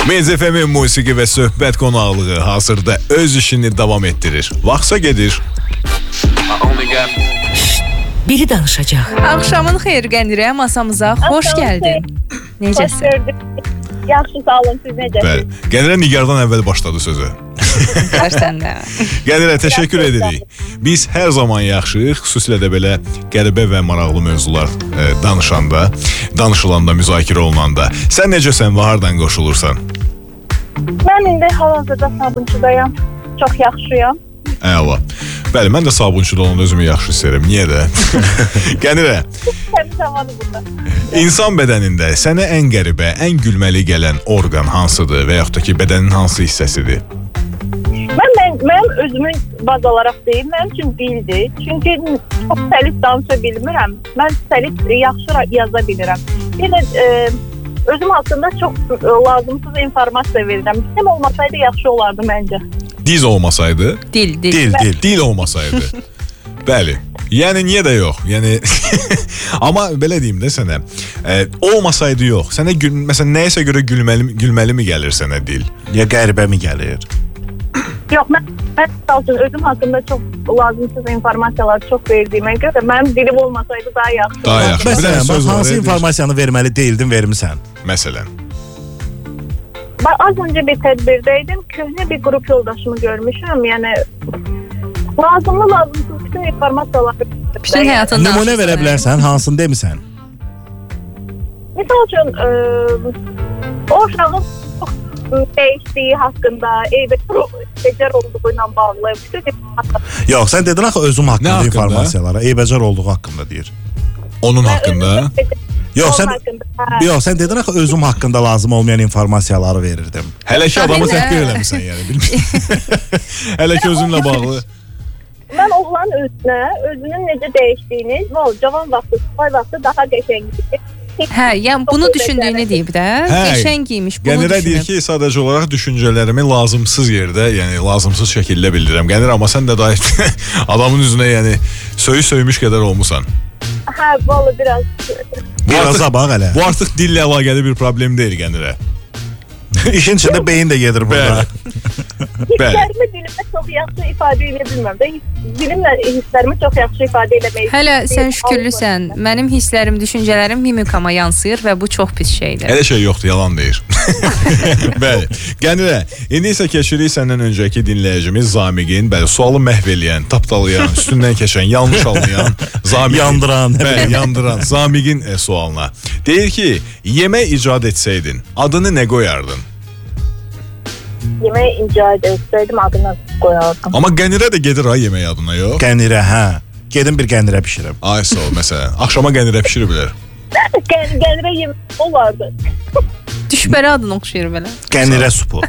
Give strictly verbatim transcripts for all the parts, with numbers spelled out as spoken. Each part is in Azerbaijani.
Mez F M musiqi və söhbət qonaqlığı hazırda öz işini davam etdirir. Vaxtsa gedir. Biri danışacaq. Axşamın xeyir Qəndirə, masamıza xoş gəldin. Necəsən? Xoş gördük. Yaxşı, sağ olun, siz necəsiniz? Qəndirə Nigardan əvvəl başladı sözü. Görsən də. Qəndirə, təşəkkür edirik. Biz hər zaman yaxşıyıq, xüsusilə də belə qəribə və maraqlı mövzular e, danışanda, danışılanda, müzakirə olunanda. Sən necəsən və hardan qoşulursan? Mən indi hal-hazırda Sabunçudayam. Çox yaxşıyam. Əla. Bəli, mən də Sabunçuda olanda özümü yaxşı istəyirəm. Niyə də? Qəndirə, Təmiz havalı burada. İnsan bədənində sənə ən qəribə, ən gülməli gələn orqan hansıdır və yaxud da ki, bədənin hansı hissəsidir? Mən, mən, mən özümün baz olaraq deyim, mənim üçün dildir. Çünki çox səlis danışa bilmirəm. Mən səlis yaxşı yaza bilirəm. Bir də e, özüm haqqında çox lazımsız informasiya verirəm. Dilim olmasaydı yaxşı olardı məncə. Diz olmasaydı? Dil, dil. Dil, dil. Dil olmasaydı. Bəli. Yəni niyə də yox? Yəni amma belə deyim də sənə, e, olmasaydı yox. Sənə gül, məsələn nəyəsə görə gülməli gülməli mi gəlir sənə dil? Ya qəribə mi gəlir? Yox, mən, mən özüm haqqında çox lazımsız informasiyalar çox verdiyimə görə mənim dilim olmasaydı daha yaxşı. Daha yaxşı. Məsələn, bax, hansı informasiyanı verməli deyildin, vermisən? Məsələn. Ben az önce bir tedbirdeydim. Köhne bir grup yoldaşımı görmüşüm. Yani lazımlı lazımsız bütün informasyalar. Bütün həyatında. Nümunə verə bilərsən, hansını demisən? Misal üçün e, o uşağın çox değiştiği hakkında, eybəcər olduğuyla bağlı bütün informasiyalar. Yox, sən dedin axı özüm haqqında, haqqında? informasiyalara, eybəcər olduğu haqqında deyir. Onun haqqında? Yox, sən Yox, sən dedin axı özüm haqqında lazım olmayan informasiyaları verirdim. Hələ ki adamı təhqir eləmirsən yəni, bilmirəm. Hələ ki özünlə bağlı. Ben oğlan özünə, özünün necə değiştiğini, cavan vaxtı, spay vaxtı daha qəşəngdir. Hə, yəni bunu düşündüyünü deyib də. Qəşəng giymiş, bunu Qəndirə düşünüb. deyir ki, sadəcə olaraq düşüncələrimi lazımsız yerdə, yəni lazımsız şəkildə bildirirəm. Qəndirə, amma sən də daha adamın üzünə yəni söyü söymüş qədər olmusan. Hə, vallahi biraz. Biraz bax hələ. Bu artıq dillə əlaqəli bir problem deyil Qəndirə. İşin içində beyin də gedir burada. Hisslərimi dilimdə çox yaxşı ifadə edə bilməm də. Dilimlə hisslərimi çox yaxşı ifadə eləmək. Hələ sən şükürlüsən. Mənim hisslərim, düşüncələrim mimikama yansıyır və bu çox pis şeydir. Elə şey yoxdur, yalan deyir. Bəli. Qəndirə, indi isə keçirik səndən öncəki dinləyicimiz Zamiqin, bəli, sualı məhv eləyən, tapdalayan, üstündən keçən, yanlış anlayan, Zamiqin, yandıran, bəli, yandıran Zamiqin e, sualına. Deyir ki, yemək icad etsəydin, adını nə qoyardın? Yeməyi icad etsəydim adını qoyardım. Amma Qəndirə də gedir ha yemək adına, yox? Qəndirə, hə. Gedim bir qəndirə pişirəm. Ay sağ ol, məsələn. Axşama Qəndirə pişiriblər. Qəndirə yemək olardı. Düşbərə adını oxşayır belə. Qəndirə supu.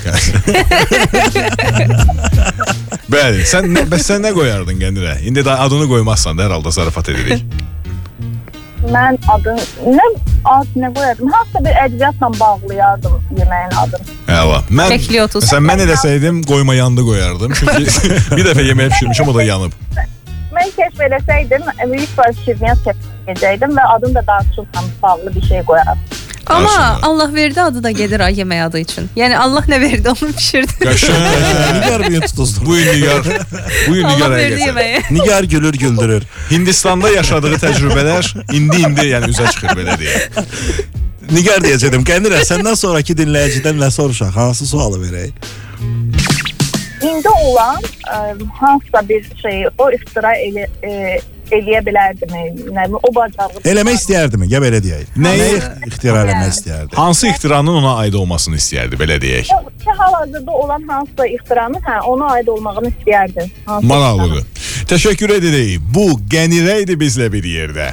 Bəli, sən nə, bəs sən nə qoyardın Qəndirə? İndi də adını qoymazsan da hər halda zarafat edirik. Mən adını, nə ad nə qoyardım? Hansısa bir ədəbiyyatla bağlayardım yeməyin adını. Əla. Mən, Kəkli otuz. məsələn, mən eləsəydim qoyma yandı qoyardım. Çünki bir dəfə yeməyə pişirmişim, o da yanıb. Mən kəşf eləsəydim, ilk baş şirniyyat kəşf edəcəkdim və adını da danışıqla bağlı bir şey qoyardım. Amma Qarşında. Allah verdi adı da gedir ha yemək adı üçün. Yəni Allah nə verdi onu pişirdi. Qəşəng. Nigar beni tutuzdur. Bu gün Nigar, bu gün Allah Nigar verdi həqiqətən. yeməyi. Nigar gülür, güldürür. Hindistanda yaşadığı təcrübələr indi-indi yəni üzə çıxır belə deyə. Nigar deyəcədim. Qəndirə, səndən sonraki dinləyicidən nə soruşaq? Hansı sualı verək? İndi olan e, hansısa bir şeyi o iftira elə, e, eləyə bilərdimi? Yəni, o bacarığı... Eləmək istəyərdimi? Ya belə deyək. Nəyi? İxtira eləmək istəyərdi? Hansı ixtiranın ona aid olmasını istəyərdi, belə deyək. Ki, hal-hazırda olan hansısa ixtiranın, hə, ona aid olmağını istəyərdim. Maraqlıdır. Təşəkkür edirik. Bu Qəndirə idi bizlə bir yerdə.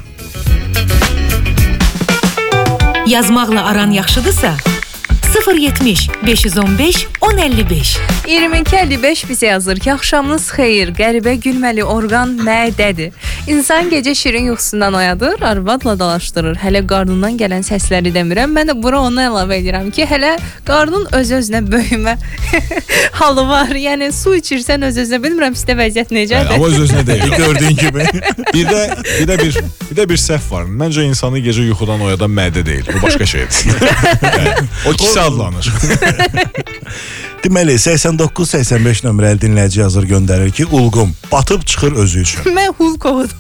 Yazmaqla aran yaxşıdırsa sıfır yetmiş beş yüz on beş on əlli beş iyirmi iki əlli beş bizə yazır ki, axşamınız xeyir, qəribə gülməli orqan nədədir? İnsan gecə şirin yuxusundan oyadır, arvadla dalaşdırır. Hələ qarnından gələn səsləri demirəm. Mən də bura onu əlavə edirəm ki, hələ qarnın öz-özünə böyümə halı var. Yəni su içirsən öz-özünə, bilmirəm sizdə vəziyyət necədir? Amma öz-özünə deyil. Gördüyün kimi. Bir də bir də bir bir də bir səhv var. Məncə insanı gecə yuxudan oyadan mədə deyil. Bu başqa şeydir. Yəni, o kişi adlanır. Deməli səksən doqquz səksən beş nömrəli dinləyici yazır, göndərir ki, ulğum batıb çıxır özü üçün. Mən hulk oldum.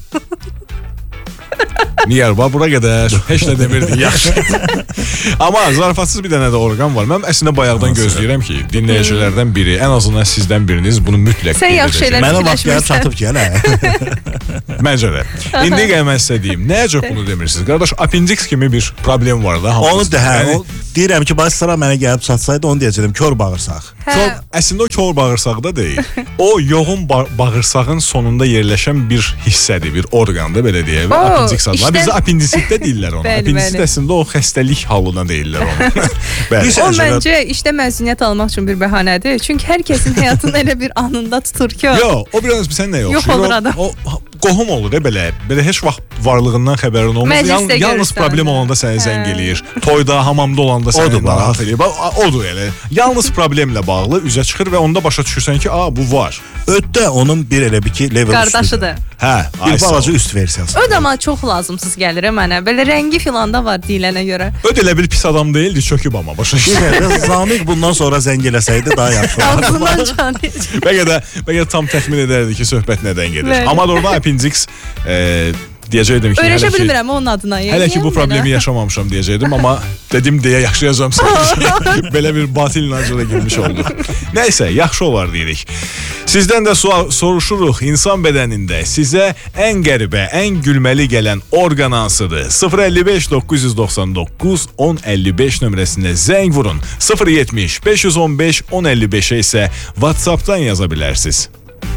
Niyə bax bura qədər heç nə demirdi, yaxşı. Amma zarafatsız bir dənə də orqan var. Mən əslində bayaqdan gözləyirəm ki, dinləyicilərdən biri, ən azından sizdən biriniz bunu mütləq Sən yaxşı şeylər Mənə vaxt gəlib çatıb ki, hələ. Məncə də. İndi gəl mən sizə deyim. Nəyə çox bunu demirsiniz? Qardaş, appendix kimi bir problem var da. Onu da, hə, o, deyirəm ki, baş sıra mənə gəlib çatsaydı, onu deyəcəydim, kör bağırsaq. Kör, əslində o kör bağırsaqda deyil. O yoğun ba bağırsağın sonunda yerləşən bir hissədir, bir orqandır, belə deyək. Və appendix adlanır. Bizdə appendisitdə deyirlər onu. Appendisit əslində o xəstəlik halına deyirlər onu. O məncə işdə məzuniyyət almaq üçün bir bəhanədir. Çünki hər kəsin həyatını elə bir anında tutur ki. Yox, o biraz sən nə yox. Yox olur adam. O qohum olur da belə. Belə heç vaxt varlığından xəbərin olmaz. Yan, yalnız problem olanda səni zəng eləyir. Toyda, hamamda olanda səni narahat eləyir. Odur elə. Yalnız problemlə bağlı üzə çıxır və onda başa düşürsən ki, a bu var. Ötdə onun bir elə bir ki level qardaşıdır. Hə, bir balaca üst versiyası. Öd amma çox lazımsız gəlir mənə. Belə rəngi filanda var deyilənə görə. Öd elə bir pis adam deyildi, çöküb amma başa düşürsən. Zamiq bundan sonra zəng eləsəydi daha yaxşı olardı. Ağzından can. Bəlkə də bəlkə tam təxmin edərdi ki, söhbət nədən gedir. Amma orada appendix e, deyəcəkdim ki, öyrəşə bilmirəm onun adına. Hələ ki bu problemi yaşamamışam deyəcəkdim, amma dedim deyə yaşayacağam sadəcə. Belə bir batil inancına girmiş olduq. Nəysə, yaxşı olar deyirik. Sizdən də sual soruşuruq, insan bədənində sizə ən qəribə, ən gülməli gələn orqan hansıdır? sıfır əlli beş doqquz yüz doxsan doqquz on əlli beş nömrəsinə zəng vurun. sıfır yetmiş beş yüz on beş on əlli beşə isə WhatsApp-dan yaza bilərsiniz.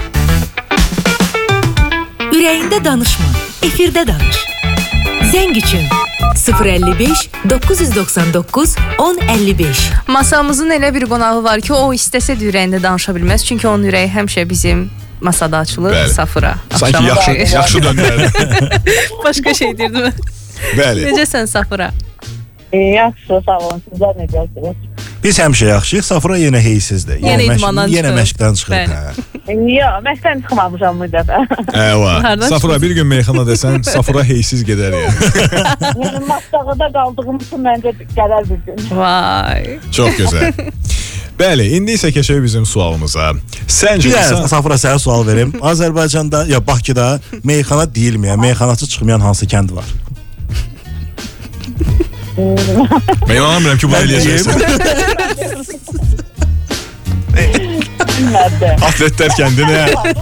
Ürəyində danışma, efirdə danış. Zəng üçün sıfır əlli beş doqquz yüz doxsan doqquz on əlli beş. Masamızın elə bir qonağı var ki, o istəsə də ürəyində danışa bilməz. Çünki onun ürəyi həmişə bizim masada açılır. Bəli. Safıra. Sanki yaxşı, yaxşı döndərdi. Başqa şey deyirdim. Bəli. Necəsən Safıra? Yaxşı, sağ olun. Sizlər necəsiniz? Biz həmişə yaxşıyıq. Safıra yenə heysizdir. Yenə idmandan çıxır. Yenə məşqdən çıxır. Yox, məşqdən çıxmamışam bu dəfə. Əvə. Safıra bir gün meyxana desən, Safıra heysiz gedər yəni. Yəni Maçdağda qaldığım üçün məncə gələr bir gün. Vay. Çox gözəl. Bəli, indi isə keçək bizim sualımıza. Səncə insan... Safıra sənə sual verim. Azərbaycanda ya Bakıda meyxana deyilməyən, meyxanaçı çıxmayan hansı kənd var? Mən inanmıram ki, bunu eləyəcəksən. Atletlər kəndinə.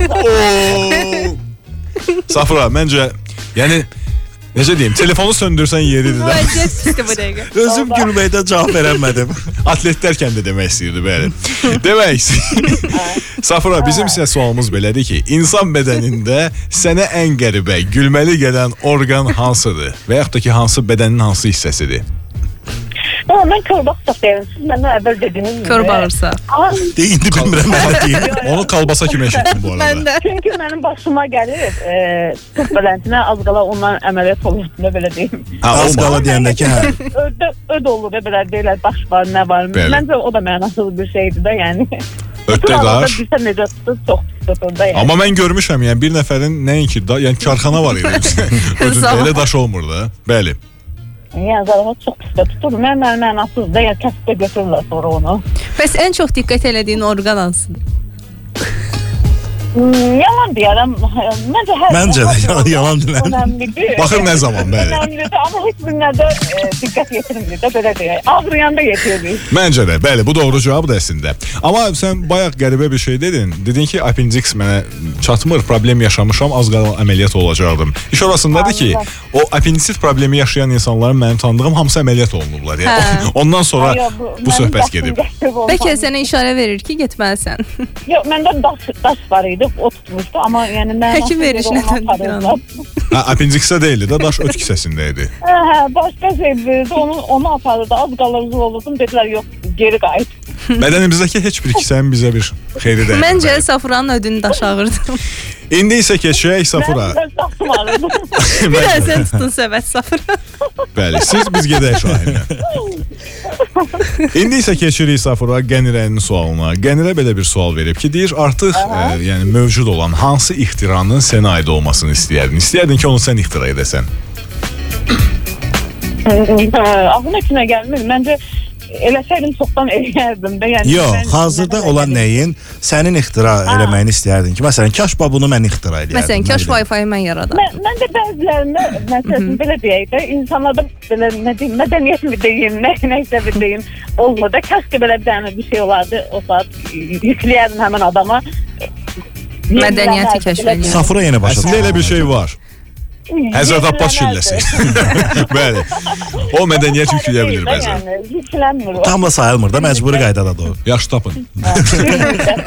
Safıra, məncə, yəni, necə deyim, telefonu söndürsən yeridir də. Vəziyyət pisdir bu dəqiqə. Özüm gülməkdən cavab verəmədim. Atletlər kəndi demək istəyirdi, bəli. Demək, Safıra, bizim sizə sualımız belədir ki, insan bədənində sənə ən qəribə, gülməli gələn orqan hansıdır? Və yaxud da ki, hansı bədənin hansı hissəsidir? Ama mən kör bağırsaq deyirəm. Siz məndən əvvəl dediniz mi? Kör bağırsaq. İndi bilmirəm nə deyim. Onu kalbasa kimi eşitdim bu arada. Mən də. Çünki mənim başıma gəlir, e, tıp bələntinə az qala ondan əməliyyat olurdu, belə deyim. Ha, az qala deyəndə ki, hə. Öd, öd olur, belə deyirlər, baş var, nə var. Bəli. Məncə o da mənasız bir şeydir də, yəni. Ötdə qaş. Bilsə necə tutur, çox tutur da, yəni. Amma mən görmüşəm, yəni bir nəfərin nəinki, da, yəni karxana var idi. Özündə elə daş olmur da. Bəli. Yəni zaravat çox pis tutur. Mən mənim mənasız da, yəni kəsib də götürürlər sonra onu. Bəs ən çox diqqət elədiyin orqan hansıdır? Hmm, yalan deyərəm. Məncə hər Məncə də yalan, yalan deyirəm. Önəmlidir. Baxır nə zaman, bəli. Önəmlidir, amma heç birinə də e, diqqət yetirmir də, belə deyək. Ağrıyanda yetirir. Məncə də, bəli, bu doğru cavabdır əslində. Amma sən bayaq qəribə bir şey dedin. Dedin ki, appendix mənə çatmır, problem yaşamışam, az qala əməliyyat olacaqdım. İş orasındadır ki, o appendisit problemi yaşayan insanların mənim tanıdığım hamısı əməliyyat olunurlar. Yəni. Ondan sonra Ay, bu, bu söhbət gedib. Bəlkə sənə işarə verir ki, getməlisən. Yox, məndə daş, daş var idi, o tutmuşdu, amma yəni mən... Həkim verişinə döndürəm. Ha, appendixdə deyildi də, daş öt kisəsində idi. Hə, hə, başqa şey verdi, onu, onu aparırdı, az qalıcı olurdum, dedilər, yox, geri qayıt. Bədənimizdəki heç bir kisənin bizə bir xeyri dəyir. Məncə Safıranın ödünü daş ağırdı. İndi isə keçək Safıra. Mən daş başım ağrıdı. Biraz sən tutun səbət Safır. Bəli, siz biz gedək Şahinə. İndi isə keçirik Safura Qənirənin sualına. Qənirə belə bir sual verib ki, deyir artıq ə, yəni mövcud olan hansı ixtiranın sənə aid olmasını istəyərdin? İstəyərdin ki, onu sən ixtira edəsən. Ağzına kimə gəlmir. Məncə eləsəydim çoxdan eləyərdim də. Yəni, Yox, mən- hazırda mən- olan nəyin sənin ixtira eləməyini istəyərdin ki, məsələn, kaş bunu mən ixtira eləyərdim. Məsələn, Nə kaş bilim. Wi-Fi-yi mən yaradardım. Mən, mən də bəzilərində, məsələn, belə deyək də, insanlarda belə, nə deyim, mədəniyyət mi deyim, nə, nəysə bir deyim, olmur da. Kaş ki, belə bir dənə bir şey olardı, o saat yükləyərdim həmin adama. Mədəniyyəti kəşf eləyərdim. Safura yenə başa Əslində elə bir şey var. Həzrət Abbas şilləsi. Bəli. O mədəniyyət yükləyə bilir bəzən. Yəni, yüklənmir o. Tam da sayılmır da, məcburi qaydadadır o. Yaxşı tapın. Hə.